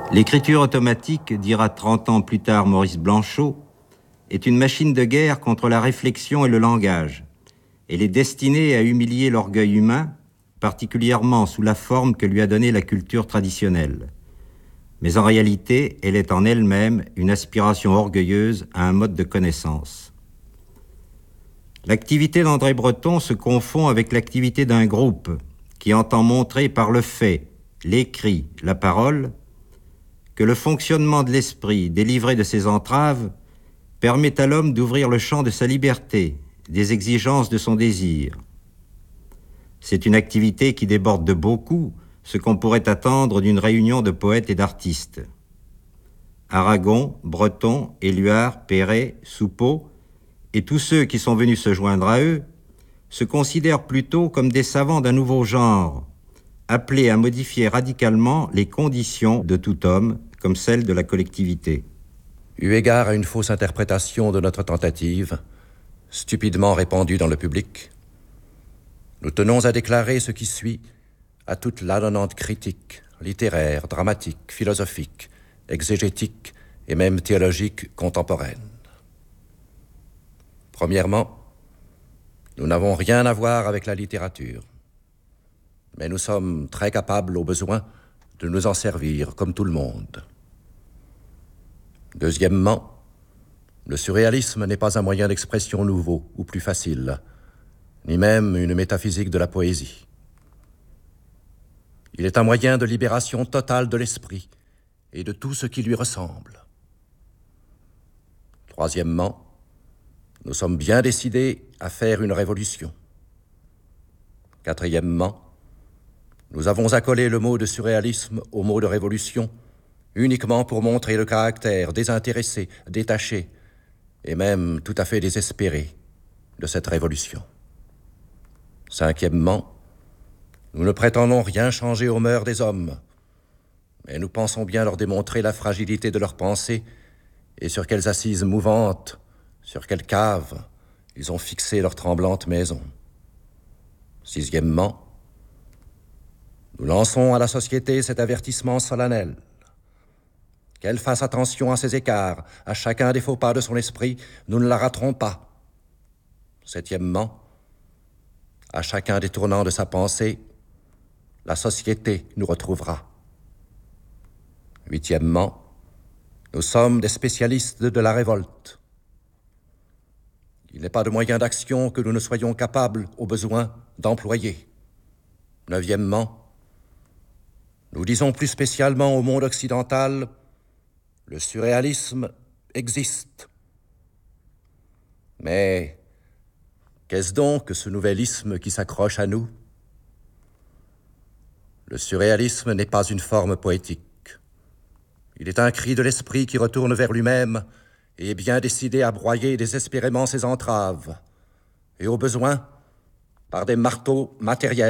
L'écriture automatique, dira 30 ans plus tard Maurice Blanchot, est une machine de guerre contre la réflexion et le langage. Elle est destinée à humilier l'orgueil humain, particulièrement sous la forme que lui a donnée la culture traditionnelle. Mais en réalité, elle est en elle-même une aspiration orgueilleuse à un mode de connaissance. L'activité d'André Breton se confond avec l'activité d'un groupe qui entend montrer par le fait, l'écrit, la parole, que le fonctionnement de l'esprit, délivré de ses entraves, permet à l'homme d'ouvrir le champ de sa liberté, des exigences de son désir. C'est une activité qui déborde de beaucoup ce qu'on pourrait attendre d'une réunion de poètes et d'artistes. Aragon, Breton, Éluard, Perret, Soupeau et tous ceux qui sont venus se joindre à eux se considèrent plutôt comme des savants d'un nouveau genre, appelés à modifier radicalement les conditions de tout homme, comme celles de la collectivité. Eu égard à une fausse interprétation de notre tentative, stupidement répandue dans le public, nous tenons à déclarer ce qui suit à toute l'annonante critique, littéraire, dramatique, philosophique, exégétique et même théologique contemporaine. Premièrement, nous n'avons rien à voir avec la littérature, mais nous sommes très capables, au besoin, de nous en servir comme tout le monde. Deuxièmement, le surréalisme n'est pas un moyen d'expression nouveau ou plus facile, ni même une métaphysique de la poésie. Il est un moyen de libération totale de l'esprit et de tout ce qui lui ressemble. Troisièmement, nous sommes bien décidés à faire une révolution. Quatrièmement, nous avons accolé le mot de surréalisme au mot de révolution uniquement pour montrer le caractère désintéressé, détaché et même tout à fait désespéré de cette révolution. Cinquièmement, nous ne prétendons rien changer aux mœurs des hommes, mais nous pensons bien leur démontrer la fragilité de leurs pensées et sur quelles assises mouvantes, sur quelles caves ils ont fixé leur tremblante maison. Sixièmement, nous lançons à la société cet avertissement solennel. Qu'elle fasse attention à ses écarts, à chacun des faux pas de son esprit, nous ne la raterons pas. Septièmement, à chacun des tournants de sa pensée, la société nous retrouvera. Huitièmement, nous sommes des spécialistes de la révolte. Il n'est pas de moyen d'action que nous ne soyons capables, au besoin, d'employer. Neuvièmement, nous disons plus spécialement au monde occidental, le surréalisme existe. Mais qu'est-ce donc que ce nouvellisme qui s'accroche à nous? Le surréalisme n'est pas une forme poétique. Il est un cri de l'esprit qui retourne vers lui-même et est bien décidé à broyer désespérément ses entraves, et au besoin, par des marteaux matériels,